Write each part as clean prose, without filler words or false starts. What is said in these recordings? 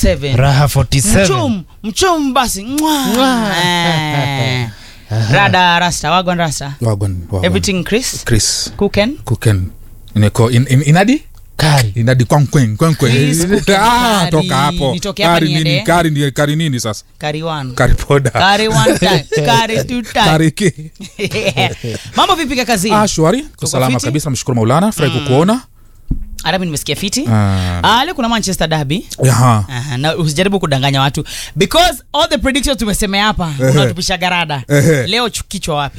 47. Raha 47. Mchum basi. Rada Rasta wagwan Rasta. Wagwan. Everything Chris. Cooken. Ineko inadi? Kari. Inadi kwankwen. Toka hapo. Nitoke hapa niende. Kari nini sasa? Kari 1. Kari poda. Kari 1 time. Kari 2 time. Kari ki. Mambo vipi kazi? Shwari. Kwa salama kabisa, mshukuru Maulana. Furahi kukuona. Arabi nimesikia fiti. Leo kuna Manchester derby. Na usijaribu kudanganya watu because all the predictions tumesema hapa unatupisha garada. Leo kichwa wapi?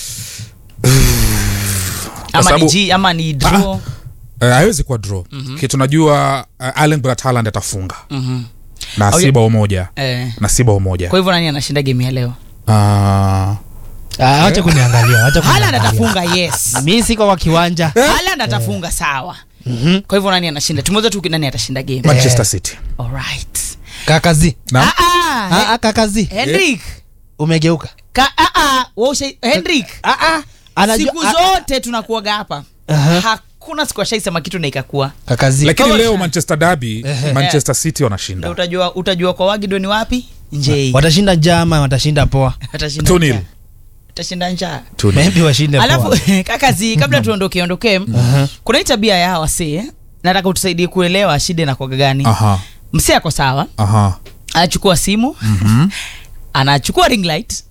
Ama ni draw. Haiwezi kuwa draw. Kitu najua Erling Braut Haaland atafunga. Na Simba umoja. Kwa hivyo nani anashinda game ya leo? Acha kuniangalia. Haaland atafunga, yes. Mimi siko kwa kiwanja. Haaland atafunga, sawa. Kwa hivyo nani anashinda? Tumeweza tu nani atashinda game? Manchester City. Alright. Kakazi. Kakazi. Henrik. Umegeuka. Henrik. Siku zote tunakuaga hapa. Hakuna siku ashaisema kitu na ikakuwa. Kakazi. Lakini leo Manchester derby, Manchester City wanashinda. Utajua kwa Wagido ni wapi? Nje. Watashinda njama, watashinda poa. Watashinda njaa. Maybe washinde poa. Alafu kakazi, kabla tuondoke, kuna hii tabia ya wasee, nataka utusaidie kuelewa shida na kwa gani. Msee ako sawa. Anachukua simu. Anachukua ring light.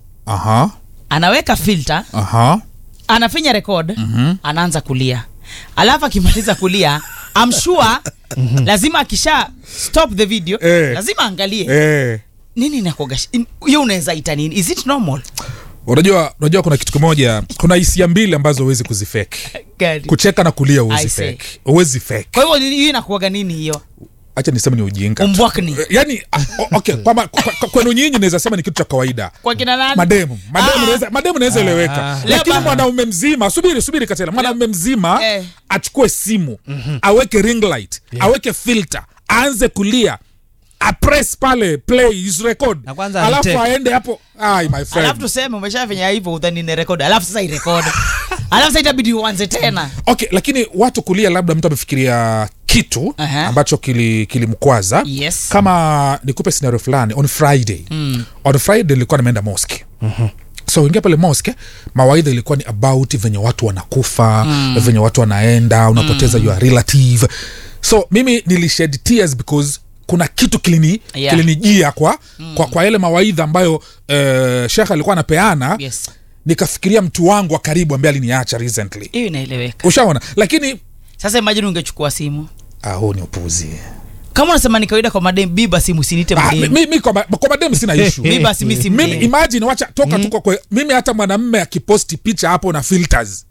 Anaweka filter. Anafinya record. Anaanza kulia. Alafu akimaliza kulia, I'm sure lazima akisha stop the video, lazima angalie. Nini inakoga? Hiyo unaweza ita nini? Is it normal? Unajua kuna kitu kimoja, kuna hisia mbili ambazo huwezi kuzifake. Kucheka na kulia huwezi fake. Kwa hiyo hiyo inakuaga nini hiyo? Acha niseme ni ujinga. Umbwakni. Yaani okay, kwa nyinyi naweza sema ni kitu cha kawaida. Kwa kina nani? Mademu naweza eleweka. Lakini mwanaume mzima, subiri Katela, mwanaume mzima achukue simu, aweke ring light, aweke filter, aanze kulia. A press pale play is record. Alafu aende hapo. My friend. Alafu tuseme umeshafanya hivyo udhani ni record. Alafu sasa i-record. Alafu sasa itabidi uanze tena. Okay, lakini watu kulia labda mtu amefikiria kitu ambacho kilimkwaza. Yes. Kama nikupe scenario fulani on Friday. On Friday nilikuwa nimeenda mosque. So ingia pale mosque, mawaidha ilikuwa ni about venye watu wanakufa, venye watu wanaenda, unapoteza your relative. So mimi nilished tears because kuna kitu kilinijia kwa yale mawaidha ambayo Sheikh alikuwa anapeana. Yes. Nikafikiria mtu wangu wa karibu ambaye aliniacha recently. Hiyo inaeleweka. Ushaona? Lakini sasa imagine ungechukua simu. Huo ni upuuzi. Kama unasema ni kawaida kwa madem, biba simu sinite madem. Mimi kwa madem sina issue. Biba simu. Mimi imagine wacha toka tuko kwa mimi hata mwanamume akiposti picha hapo na filters.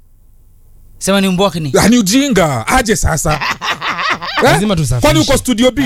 Sema ni Umbwakni. Ni ujinga. Aje sasa. Lazima tusafishe. Kwani uko studio B?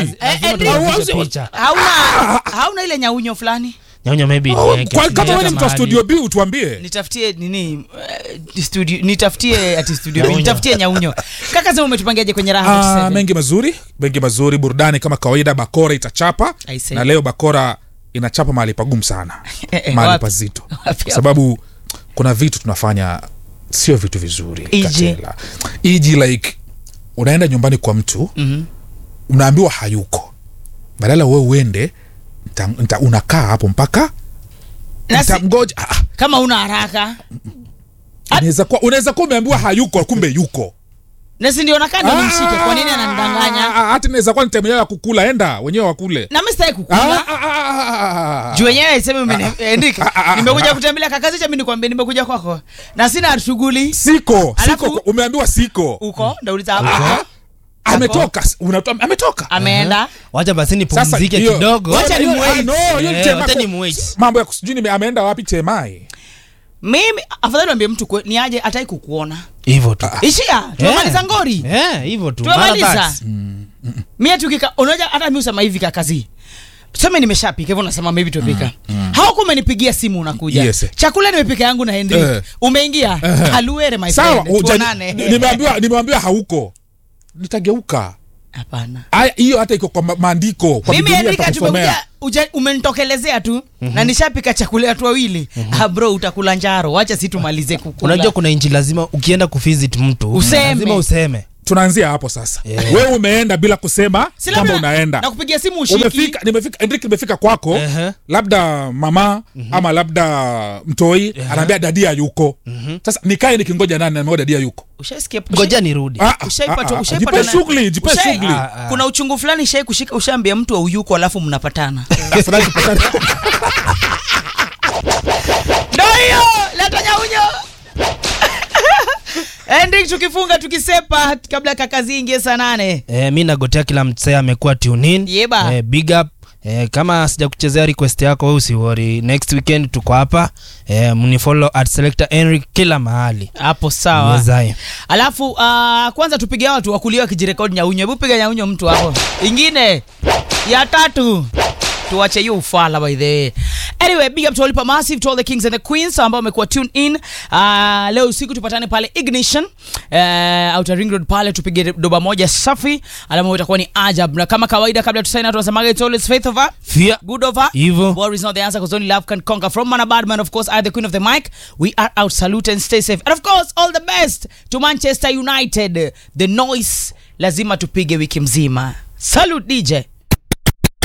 Hauna ile nyaunyo fulani? Nyaunyo maybe. Kwa kama wewe ni mtu wa studio B utuambie. Nitafutie nini? Nitafutie ati studio B. Nitafutie nyaunyo. Kaka sema umetupangiaje kwenye Raha 47? Mengi mazuri, burudani kama kawaida. Bakora itachapa. Na leo Bakora inachapa mahali pagumu sana. Mahali pazito. Sababu kuna vitu tunafanya sio vitu vizuri. Iji like unaenda nyumbani kwa mtu, unaambiwa hayuko. Badala wewe uende, unakaa hapo mpaka nitamgoja. Kama una haraka. Unaweza kuwa umeambiwa hayuko kumbe yuko. Nasi ndio nakaa ndio nimshike. Kwa nini ananidanganya? Hata inaweza kuwa ni time ya kukula, enda wenyewe wakule. Na mimi sitaki kukula. Juu wenyewe iseme umeandika. Nimekuja kutembelea kakazi cha mimi nikwambie nimekuja kwako. Na sina shughuli. Siko. Umeambiwa siko. Uko? Ndauliza hapo. Ametoka. Ametoka. Ameenda. Wacha basi nipumzike kidogo. Wacha ni mwait. Wacha ni mwait. Mambo ya kusijui ameenda wapi Chemai. Mimi afadhali niambie mtu ni aje hataki kukuona. Hivyo tu. Ishia, tumaliza ngori. Hivyo tu. Tumaliza. Mimi tukika unajua hata mimi usema hivi kakazi. Sema nimeshapika hivyo nasema maybe tupika. Hauko umenipigia simu unakuja. Yes. Chakula nimepika yangu na Henry. Umeingia. Aluere my friend. Sawa, nimeambiwa hauko. Nitageuka. Hapana. Hiyo hata iko kwa maandiko, kwa Biblia itakusomea. Umenitokelezea tu na nishapika chakula watu wawili. Bro utakula njaro. Acha si tumalize kukula. Unajua kuna inji lazima ukienda kuvisit mtu lazima useme. tunaanzia hapo sasa. Wewe umeenda bila kusema kwamba unaenda. Na kupigia simu ushiki. Nimefika kwako. Labda mama ama labda mtoi anaambia dadia yuko. Sasa nikae nikingoja nani na dadia yuko. Ushaisikia? Ngoja nirudi. Ushaipata jipe shughuli. Kuna uchungu fulani kushika ushaambia mtu au yuko alafu mnapatana. Ndio, leta nyaunyo. Ending tukifunga tukisepa kabla kakazi ingie saa 8. Mimi nagotea kila mtsea amekuwa tune in. Big up. Kama sijakuchezea request yako wewe usiworry. Next weekend tuko hapa. Mnifollow @selector_henry kila mahali. Hapo sawa. Mezai. Alafu kwanza tupige watu wakuliwa kijirekodi nyaunyo. Hebu piga nyaunyo mtu hapo. Ingine ya 3. Tuache hiyo ufala by the way. Anyway, big up to Olipa Massive, to all the kings and the queens ambao wamekuwa tune in. Leo usiku tupatane pale Ignition Outer Ring Road pale tupige doba moja safi. Alama itakuwa ni ajab. Na kama kawaida kabla tusaina tunasemaga it's always faith over fear, good over evil. War is not the answer because only love can conquer. From Manabadman, of course, I the queen of the mic. We are out. Salute and stay safe. And of course, all the best to Manchester United. The noise lazima tupige wiki mzima. Salute DJ.